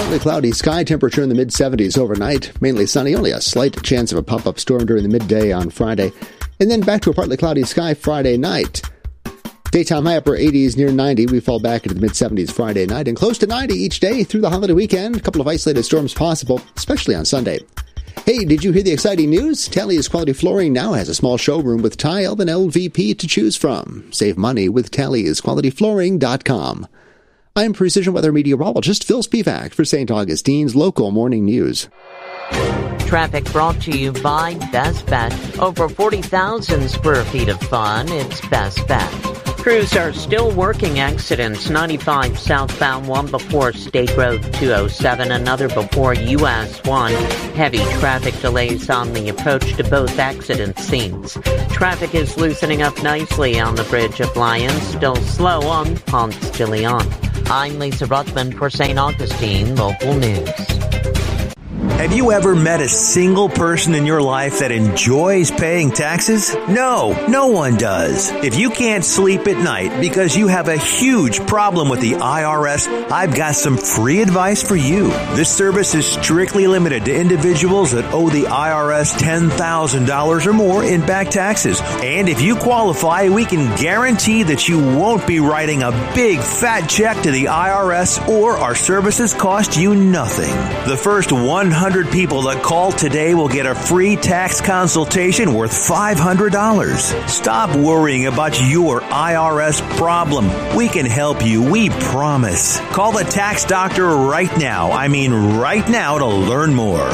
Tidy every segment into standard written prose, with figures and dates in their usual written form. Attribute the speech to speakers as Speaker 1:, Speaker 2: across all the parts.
Speaker 1: partly cloudy sky, temperature in the mid-70s overnight. Mainly sunny, only a slight chance of a pop-up storm during the midday on Friday. And then back to a partly cloudy sky Friday night. Daytime high upper 80s near 90. We fall back into the mid-70s Friday night and close to 90 each day through the holiday weekend. A couple of isolated storms possible, especially on Sunday. Hey, did you hear the exciting news? Tally's Quality Flooring now has a small showroom with tile and LVP to choose from. Save money with TallysQualityFlooring.com. I'm Precision Weather Meteorologist Phil Spivak for St. Augustine's Local Morning News.
Speaker 2: Traffic brought to you by Best Bet. Over 40,000 square feet of fun. It's Best Bet. Crews are still working accidents. 95 southbound, one before State Road 207, another before US 1. Heavy traffic delays on the approach to both accident scenes. Traffic is loosening up nicely on the Bridge of Lions, still slow on Ponce de Leon. I'm Lisa Ruthman for St. Augustine Local News.
Speaker 3: Have you ever met a single person in your life that enjoys paying taxes? No one does. If you can't sleep at night because you have a huge problem with the IRS, I've got some free advice for you. This service is strictly limited to individuals that owe the IRS $10,000 or more in back taxes. And if you qualify, we can guarantee that you won't be writing a big fat check to the IRS, or our services cost you nothing. The first 100 people that call today will get a free tax consultation worth $500. Stop worrying about your IRS problem. We can help you, we promise. Call the tax doctor right now. I mean right now to learn more.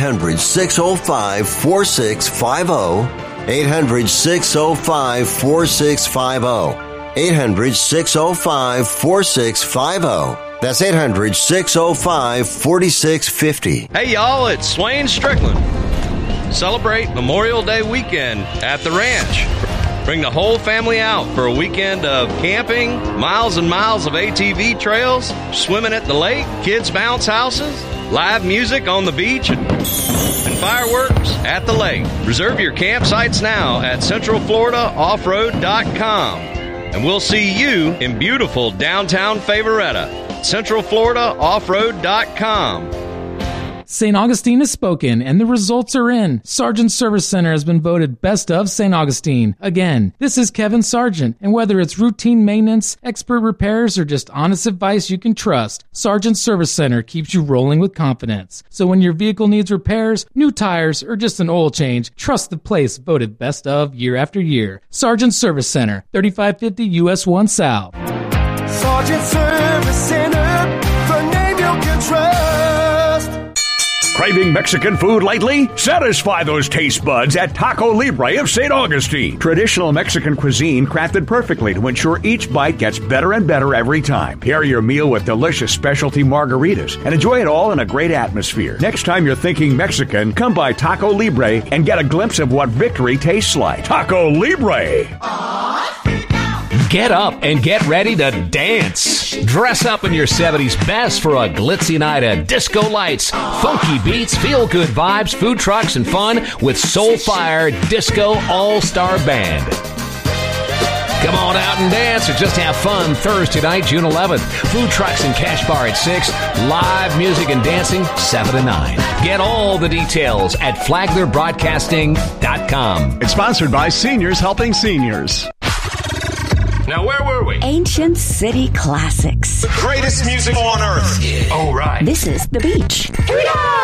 Speaker 4: 800-605-4650. 800-605-4650. 800-605-4650. That's 800-605-4650.
Speaker 5: Hey, y'all, it's Swain Strickland. Celebrate Memorial Day weekend at the ranch. Bring the whole family out for a weekend of camping, miles and miles of ATV trails, swimming at the lake, kids' bounce houses, live music on the beach, and fireworks at the lake. Reserve your campsites now at CentralFloridaOffroad.com. And we'll see you in beautiful downtown Favoretta. CentralFloridaOffroad.com.
Speaker 6: St. Augustine has spoken, and the results are in. Sargent Service Center has been voted Best of St. Augustine. Again, this is Kevin Sargent, and whether it's routine maintenance, expert repairs, or just honest advice you can trust, Sargent Service Center keeps you rolling with confidence. So when your vehicle needs repairs, new tires, or just an oil change, trust the place voted Best of year after year. Sargent Service Center, 3550 US 1 South.
Speaker 7: Sargent Service Center, the name you can trust.
Speaker 8: Craving Mexican food lately? Satisfy those taste buds at Taco Libre of St. Augustine. Traditional Mexican cuisine crafted perfectly to ensure each bite gets better and better every time. Pair your meal with delicious specialty margaritas and enjoy it all in a great atmosphere. Next time you're thinking Mexican, come by Taco Libre and get a glimpse of what victory tastes like. Taco Libre!
Speaker 9: Get up and get ready to dance. Dress up in your 70s best for a glitzy night of disco lights, funky beats, feel-good vibes, food trucks, and fun with Soulfire Disco All-Star Band. Come on out and dance or just have fun Thursday night, June 11th. Food trucks and cash bar at 6. Live music and dancing 7 to 9. Get all the details at flaglerbroadcasting.com.
Speaker 10: It's sponsored by Seniors Helping Seniors.
Speaker 11: Now, where were we?
Speaker 12: Ancient City Classics.
Speaker 11: The greatest music on earth.
Speaker 12: All right. This is The Beach. Here we go!